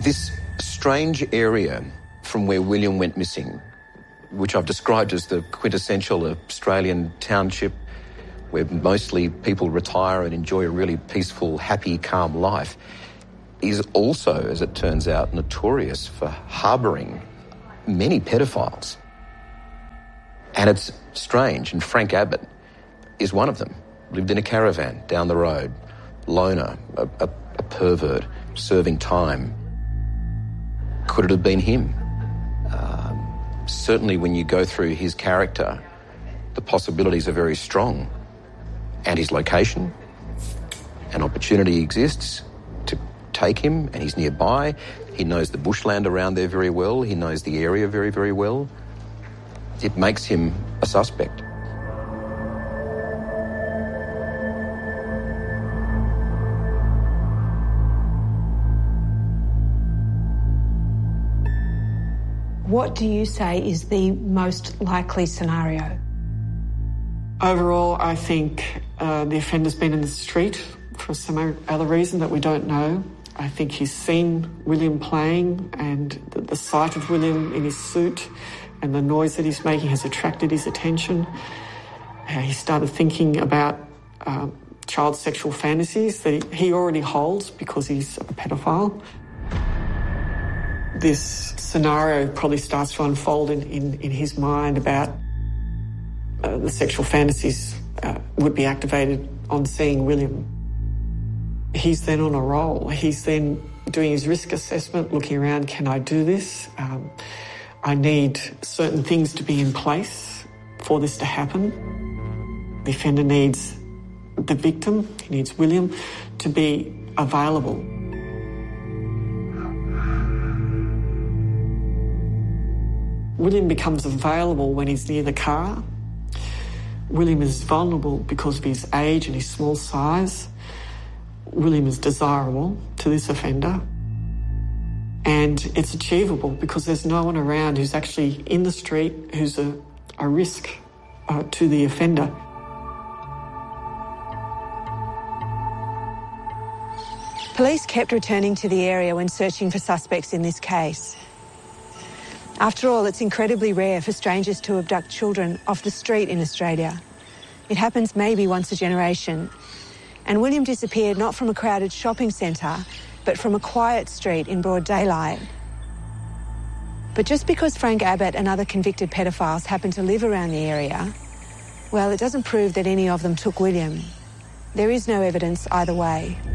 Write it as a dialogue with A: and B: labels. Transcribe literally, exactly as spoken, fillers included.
A: This strange area from where William went missing, which I've described as the quintessential Australian township where mostly people retire and enjoy a really peaceful, happy, calm life, is also, as it turns out, notorious for harbouring many pedophiles. And it's strange, and Frank Abbott is one of them. Lived in a caravan down the road, loner, a, a, a pervert, serving time. Could it have been him? Um, certainly when you go through his character, the possibilities are very strong. And his location, an opportunity exists to take him, and he's nearby. He knows the bushland around there very well. He knows the area very, very well. It makes him a suspect.
B: What do you say is the most likely scenario?
C: Overall, I think uh, the offender's been in the street for some other reason that we don't know. I think he's seen William playing, and the, the sight of William in his suit and the noise that he's making has attracted his attention. Uh, he started thinking about uh, child sexual fantasies that he, he already holds because he's a pedophile. This scenario probably starts to unfold in, in, in his mind about uh, the sexual fantasies uh, would be activated on seeing William. He's then on a roll. He's then doing his risk assessment, looking around, can I do this? Um, I need certain things to be in place for this to happen. The offender needs the victim, he needs William, to be available. William becomes available when he's near the car. William is vulnerable because of his age and his small size. William is desirable to this offender. And it's achievable because there's no one around who's actually in the street who's a, a risk uh, to the offender.
B: Police kept returning to the area when searching for suspects in this case. After all, it's incredibly rare for strangers to abduct children off the street in Australia. It happens maybe once a generation. And William disappeared not from a crowded shopping centre, but from a quiet street in broad daylight. But just because Frank Abbott and other convicted pedophiles happen to live around the area, well, it doesn't prove that any of them took William. There is no evidence either way.